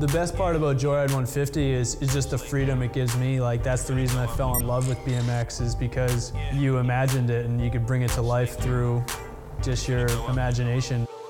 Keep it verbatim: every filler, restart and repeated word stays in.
The best part about Joyride one fifty is, is just the freedom it gives me. Like, that's the reason I fell in love with B M X, is because you imagined it and you could bring it to life through just your imagination.